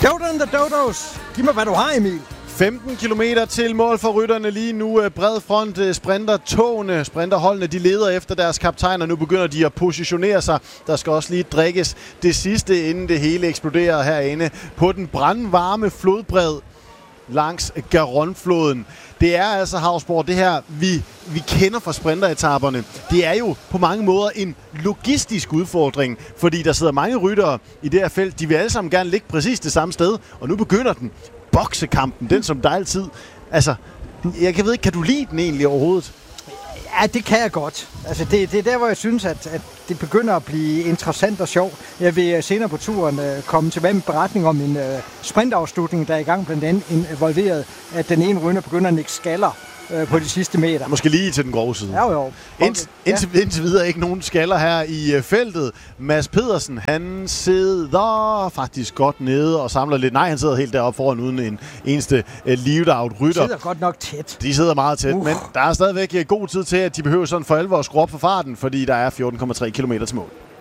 Dodo and the Dodos. Giv mig, hvad du har, Emil. 15 kilometer til mål for rytterne lige nu. Bred front, sprintertogene, sprinterholdene, de leder efter deres kaptajner. Nu begynder de at positionere sig. Der skal også lige drikkes det sidste, inden det hele eksploderer herinde på den brandvarme flodbred langs Garonne-floden. Det er altså, Hausborg, det her, vi kender fra sprinteretaperne. Det er jo på mange måder en logistisk udfordring, fordi der sidder mange ryttere i det her felt. De vil alle sammen gerne ligge præcis det samme sted, og nu begynder den. Boksekampen, den som der altid... Altså, jeg ved ikke, kan du lide den egentlig overhovedet? Ja, det kan jeg godt. Altså, det er der, hvor jeg synes, at det begynder at blive interessant og sjovt. Jeg vil senere på turen komme tilbage med en beretning om en sprintafslutning, der er i gang, blandt andet involveret, at den ene rytter begynder at nikke skaller på de sidste meter. Måske lige til den grove side. Jo. Indtil videre ikke nogen skaller her i feltet. Mads Pedersen, han sidder faktisk godt nede og samler lidt. Nej, han sidder helt deroppe foran uden en eneste lead-out rytter. De sidder godt nok tæt. De sidder meget tæt, men der er stadigvæk god tid til, at de behøver sådan for alvor at skrue op for farten, fordi der er 14,3 km til mål.